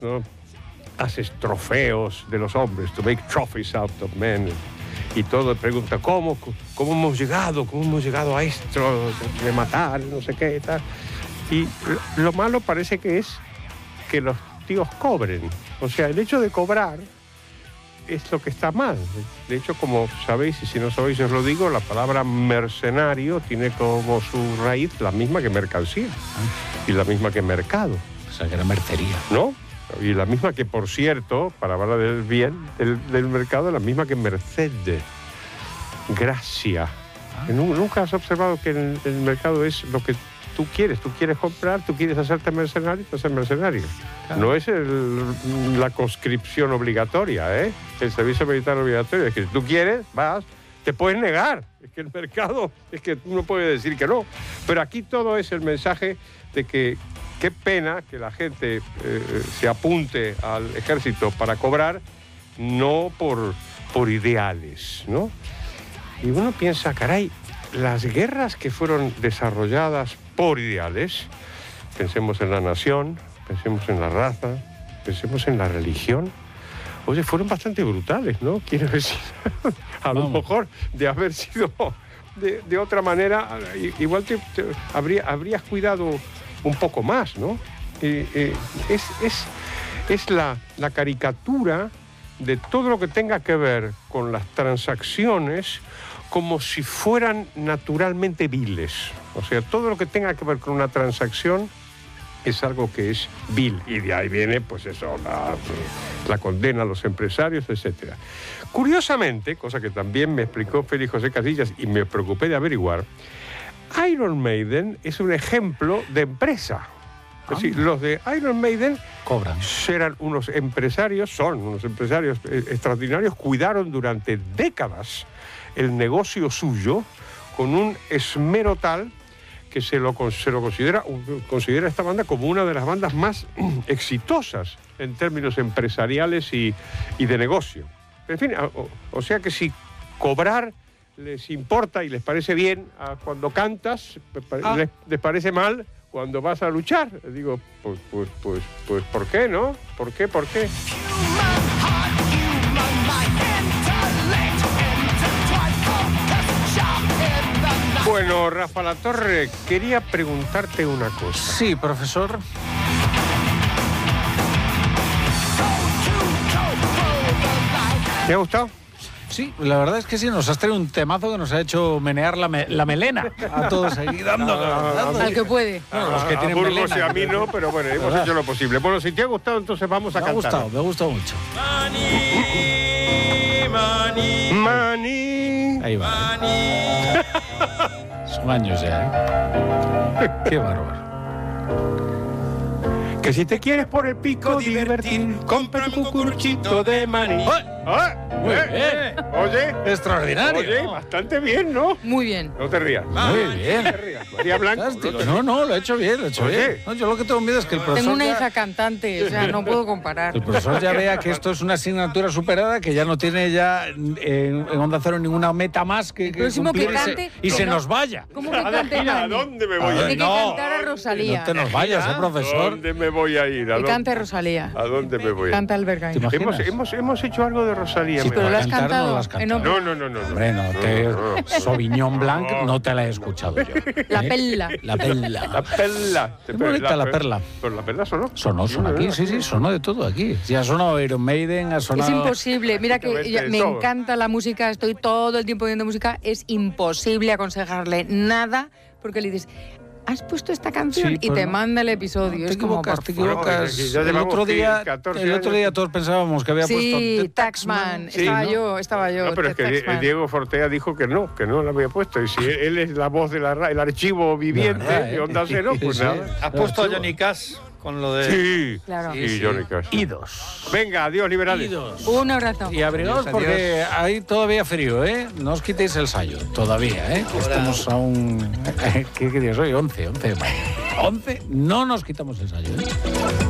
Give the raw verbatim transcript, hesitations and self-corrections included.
¿no? Haces trofeos de los hombres, to make trophies out of men. Y todo pregunta, ¿cómo, cómo hemos llegado? ¿Cómo hemos llegado a esto de matar, no sé qué, tal? Y lo malo parece que es que los tíos cobren. O sea, el hecho de cobrar es lo que está mal. De hecho, como sabéis, y si no sabéis os lo digo, la palabra mercenario tiene como su raíz la misma que mercancía y la misma que mercado. O sea, que era mercería. ¿No? Y la misma que, por cierto, para hablar del bien del, del mercado, la misma que merced. Gracia. Ah. ¿Nunca has observado que el, el mercado es lo que tú quieres? Tú quieres comprar, tú quieres hacerte mercenario, tú haces mercenario. Claro. No es el, la conscripción obligatoria, ¿eh? El servicio militar obligatorio. Es que si tú quieres, vas, te puedes negar. Es que el mercado, es que tú no puedes decir que no. Pero aquí todo es el mensaje de que qué pena que la gente eh, se apunte al ejército para cobrar, no por, por ideales, ¿no? Y uno piensa, caray, las guerras que fueron desarrolladas por ideales, pensemos en la nación, pensemos en la raza, pensemos en la religión, oye, fueron bastante brutales, ¿no? Quiero decir, a lo mejor de haber sido de, de otra manera, igual te, te, habría, habrías cuidado un poco más, ¿no? Eh, eh, es es, es la, la caricatura de todo lo que tenga que ver con las transacciones como si fueran naturalmente viles. O sea, todo lo que tenga que ver con una transacción es algo que es vil. Y de ahí viene, pues eso, la, la condena a los empresarios, etcétera. Curiosamente, cosa que también me explicó Félix José Casillas y me preocupé de averiguar, Iron Maiden es un ejemplo de empresa. Es decir, los de Iron Maiden cobran. Eran unos empresarios, son unos empresarios extraordinarios, cuidaron durante décadas el negocio suyo con un esmero tal que se lo, se lo considera, considera esta banda como una de las bandas más exitosas en términos empresariales y, y de negocio. En fin, o, o sea que si cobrar les importa y les parece bien cuando cantas, ah. les, les parece mal cuando vas a luchar. Digo, pues, pues, pues, pues, ¿por qué, no? ¿Por qué, por qué? Bueno, Rafa Latorre, quería preguntarte una cosa. Sí, profesor. ¿Te ha gustado? Sí, la verdad es que sí, nos has traído un temazo que nos ha hecho menear la, me, la melena a todos aquí, dando, dando. Al que puede. No, los que tienen a melena. Y a mí no, pero bueno, hemos hecho lo posible. Bueno, si te ha gustado, entonces vamos a me cantar. Me ha gustado, me ha gustado mucho. Mani, mani, mani. Ahí va. ¿eh? Son años ya, ¿eh? Qué bárbaro. Que si te quieres por el pico divertir, cómprame un cucuruchito de maní. ¡Ah! Muy ¿Eh? bien. Oye. Extraordinario. Oye, bastante bien, ¿no? Muy bien. No te rías. Muy bien. No te rías. María Blanco. No, no, no, lo he hecho bien, lo he hecho Oye. bien. No, yo lo que tengo miedo es que el profesor Tengo una ya, hija cantante, o sea, no puedo comparar. el profesor ya vea que esto es una asignatura superada, que ya no tiene ya en, en Onda Cero ninguna meta más que, que próximo cumplir que y se- cante, y se no. nos vaya. ¿Cómo que cante ¿A Mani? dónde me voy a Tiene ir? que No. cantar a Rosalía. No te nos vayas, eh, ¿A profesor. dónde me voy a ir? ¿A Que dónde? cante Rosalía. ¿A dónde me voy a ir? Canta Albergain. ¿Te imaginas? Hemos, hemos, hemos hecho algo de Rosalía. Sí, me pero lo parece. has cantar cantado no lo has en cantado. ópera. No, no, no, no. Hombre, no, te... no, no. Sauvignon Blanc no te la he escuchado yo. La ¿eh? perla. La perla. La perla. Qué bonita la perla. Pero la perla sonó. Sonó, sonó aquí, sí, sí, sonó de todo aquí. Sí, ha sonado Iron Maiden, ha sonado... Es imposible. Mira que Prácticamente me todo. encanta la música, estoy todo el tiempo viendo música. Es imposible aconsejarle nada porque le dices, has puesto esta canción Sí, y pues te no. manda el episodio. Te es como, equivocas, por te favor. equivocas. Ya El llevamos otro día, catorce el otro años. día todos pensábamos que había Sí, puesto The Taxman. Sí, estaba ¿no? yo, estaba yo. No, pero es The que Taxman. Diego Fortea dijo que no, que no lo había puesto. Y si él es la voz de la ra- el archivo viviente verdad, de ¿eh? Onda Cero, pues Sí. nada. Has puesto a Johnny Cash con lo de... Sí, Claro. sí, Sí, Johnny Cash. Idos. Venga, adiós, liberales. Idos. Un abrazo. Y abrigaos Adiós, porque hay todavía frío, ¿eh? No os quitéis el sayo, todavía, ¿eh? Que estamos aún... ¿Qué, qué día es hoy? once, once de mayo. once, no nos quitamos el sayo, ¿eh?